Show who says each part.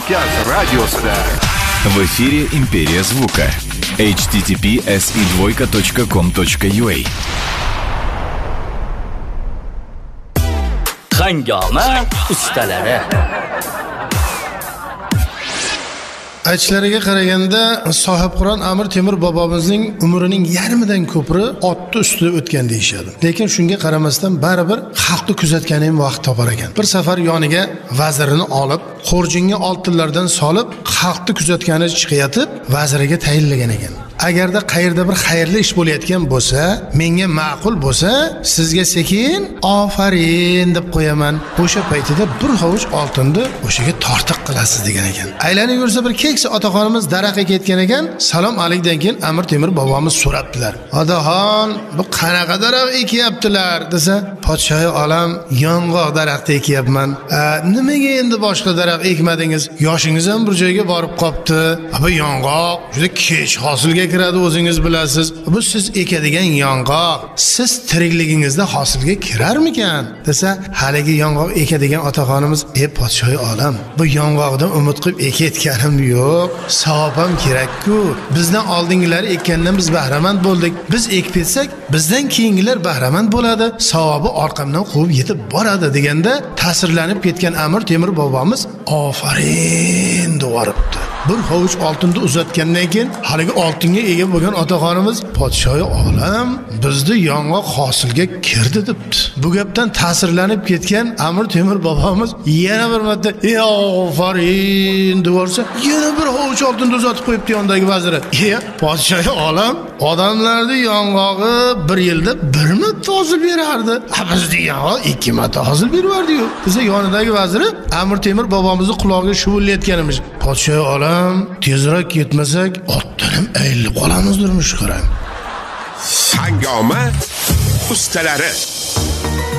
Speaker 1: Kavkaz radiosida.
Speaker 2: В эфире «Империя звука». http://si2.com.ua
Speaker 3: Hangoma ustalari.
Speaker 4: Aytishlariga qaraganda sohibqiron Amir Temur bobomizning umrining yarmidan ko'pri otni ustida o'tgan deyishadi. Lekin shunga qaramasdan baribir xalqni kuzatgani ham vaqt topar ekan. Bir safar yoniga vazirini olib, xo'rjinga oltinlardan solib, xalqni kuzatgani chiqayotib, vaziriga tayinlagan ekan. Agarda qayerda bir xayrli ish bo'layotgan bo'lsa, menga ma'qul bo'lsa, sizga sekin ofarin deb qo'yaman. O'sha paytida bir hovuch oltinni o'shaga tortiq qilasiz degan ekan. Aylanib yursa bir keksa otaxonimiz daraxtga ketgan ekan. Salom alaydan keyin Amir Temur bobomiz so'rabdilar. "Otaxon, bu qanaqa daraxt ekyaptilar?" desa, "Podshohi olam, yong'oq daraxti ekyapman." "Nimaga endi boshqa daraxt ekmadingiz? Yoshingiz ham bir joyga borib qopti. Bu yong'oq juda kech hosilga kiradi, o'zingiz bilasiz. Bu siz ekadigan yong'oq, siz tirikligingizda hosilga kirarmikan?" desa, haligi yong'oq ekadigan otaxonimiz, "Podshohi olam, bu yong'oqdan umid qilib ekayotganim yo'q. Savob ham kerak-ku. Bizdan oldingilar ekkandan biz bahramand bo'ldik. Biz ekib ketsak, bizdan keyingilar bahramand bo'ladi. Savobi orqamdan quvib yetib boradi" deganda ta'sirlanib ketgan Amir Temur bobomiz ofarin devoribdi. Bir hovuch oltinni uzatgandan keyin haligi oltinga ega bo'lgan otaxonimiz, "Podshohi olam, bizda yong'oq hosilga kirdi" debdi. Bu gapdan ta'sirlanib ketgan Amir Temur bobomiz yana bir marta ofarin devorsa, yana bir hovuch oltinni uzatib qo'yibdi yondagi vaziri. "Podshohi olam, odamlarning yong'og'i bir yilda bir marta hosil berardi. Bizda yong'oq 2 marta hosil berardi-yu" desa, yonidagi vaziri Amir Temur bobomizni qulog'iga shuvullayotganimiz, "Podshohi olam, tezroq ketmasak, otdan ham ayilib qolamizdirmish qarang."
Speaker 1: Hangoma ustalari.